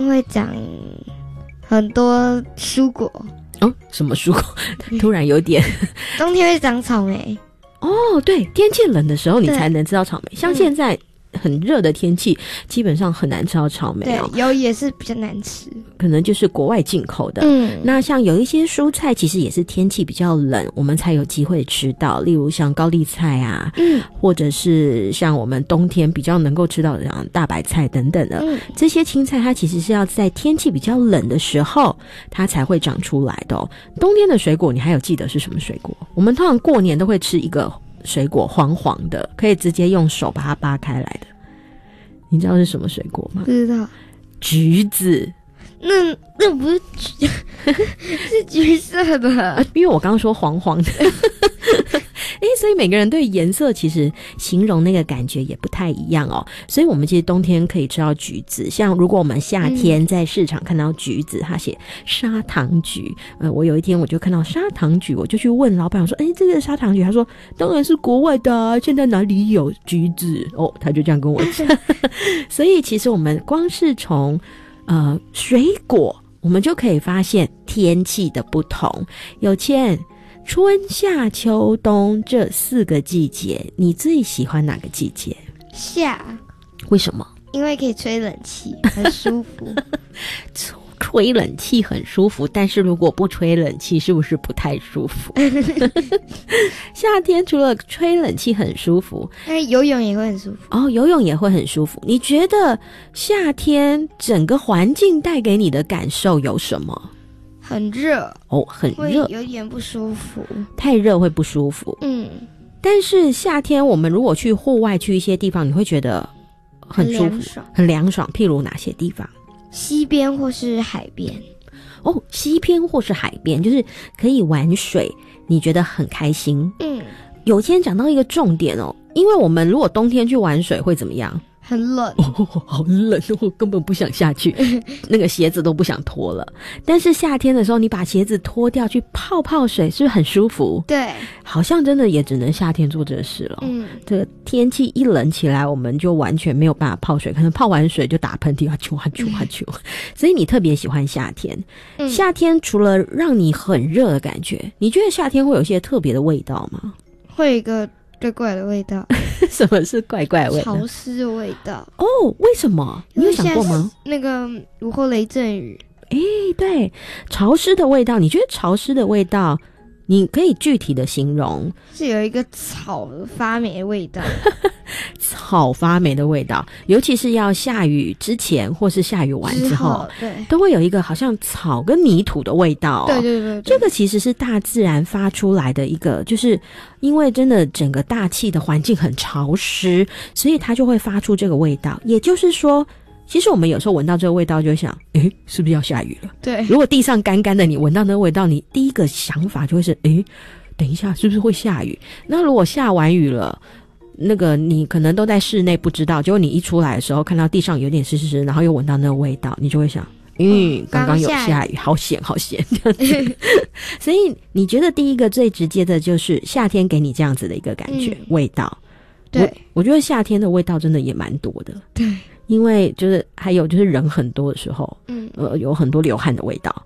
会长很多蔬果。 哦，什么蔬果？突然有点冬天会长草莓。 哦，对，天气冷的时候你才能吃到草莓，像现在很热的天气基本上很难吃到草莓哦。 对，有也是比较难吃， 可能就是国外进口的。那像有一些蔬菜其实也是天气比较冷我们才有机会吃到，例如像高丽菜啊，或者是像我们冬天比较能够吃到的像大白菜等等的，这些青菜它其实是要在天气比较冷的时候它才会长出来的哦。冬天的水果你还有记得是什么水果？我们通常过年都会吃一个水果，黄黄的，可以直接用手把它扒开来的，你知道是什么水果吗？ 不知道。 橘子。 那不是橘是橘色的因为我刚刚说黄黄的所以每个人对颜色其实形容那个感觉也不太一样哦。所以我们其实冬天可以吃到橘子，像如果我们夏天在市场看到橘子，它写砂糖橘，我有一天我就看到砂糖橘，我就去问老板说这个砂糖橘，他说当然是国外的啊，现在哪里有橘子哦，他就这样跟我讲所以其实我们光是从水果我们就可以发现天气的不同。有倩，春夏秋冬这4个季节你最喜欢哪个季节？ 夏。 为什么？ 因为可以吹冷气很舒服吹冷气很舒服，但是如果不吹冷气是不是不太舒服夏天除了吹冷气很舒服， 游泳也会很舒服哦，游泳也会很舒服。你觉得夏天整个环境带给你的感受有什么？ 很热哦，很热， 会有点不舒服， 太热会不舒服。但是夏天我们如果去户外去一些地方，你会觉得很舒服，很凉爽。譬如哪些地方？ 溪边或是海边。 哦，溪边或是海边就是可以玩水，你觉得很开心。有天讲到一个重点哦，因为我们如果冬天去玩水会怎么样？ 很冷好冷，我根本不想下去那个鞋子都不想脱了。但是夏天的时候你把鞋子脱掉去泡泡水，是不是很舒服？ 对， 好像真的也只能夏天做这事了。这个天气一冷起来我们就完全没有办法泡水，可能泡完水就打喷嚏啊啾啊啾啊啾所以你特别喜欢夏天。夏天除了让你很热的感觉，你觉得夏天会有一些特别的味道吗？ 会有一个怪怪的味道什么是怪怪的味道？ 潮湿的味道。 哦，为什么？你有想过吗？ 那个午后雷阵雨。 对，潮湿的味道。你觉得潮湿的味道你可以具体的形容？ 是有一个草发霉的味道草发霉的味道，尤其是要下雨之前或是下雨完之后， 对， 都会有一个好像草跟泥土的味道。 对， 这个其实是大自然发出来的一个，就是因为真的整个大气的环境很潮湿，所以它就会发出这个味道。也就是说其实我们有时候闻到这个味道就会想是不是要下雨了？对，如果地上干干的你闻到那个味道，你第一个想法就会是等一下是不是会下雨？那如果下完雨了，那个你可能都在室内不知道，结果你一出来的时候看到地上有点湿湿湿，然后又闻到那个味道，你就会想刚刚有下雨，好险好险这样子所以你觉得第一个最直接的就是夏天给你这样子的一个感觉，味道。对，我觉得夏天的味道真的也蛮多的。对，因为就是还有就是人很多的时候有很多流汗的味道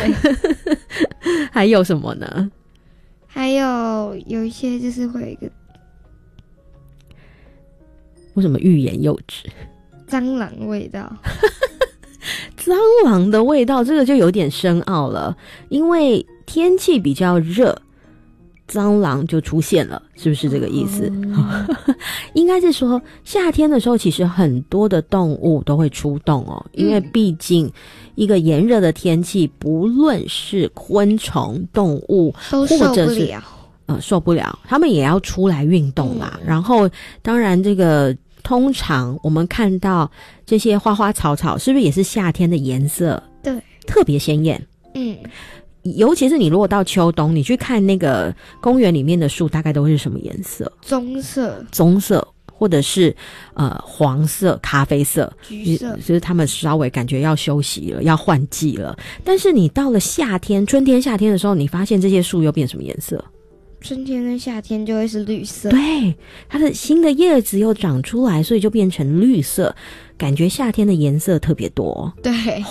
还有什么呢？ 还有一些就是会有一个为什么欲言又止？ 蟑螂味道蟑螂的味道，这个就有点深奥了，因为天气比较热，蟑螂就出现了，是不是这个意思？应该是说夏天的时候其实很多的动物都会出动哦，因为毕竟一个炎热的天气，不论是昆虫动物都受不了， 受不了，他们也要出来运动啦。然后当然这个通常我们看到这些花花草草是不是也是夏天的颜色？对，特别鲜艳。尤其是你如果到秋冬，你去看那个公园里面的树，大概都是什么颜色？棕色或者是黄色、咖啡色、橘色，就是他们稍微感觉要休息了，要换季了。但是你到了夏天、春天、夏天的时候，你发现这些树又变什么颜色？ 春天跟夏天就会是绿色。 对，它的新的叶子又长出来，所以就变成绿色，感觉夏天的颜色特别多。对，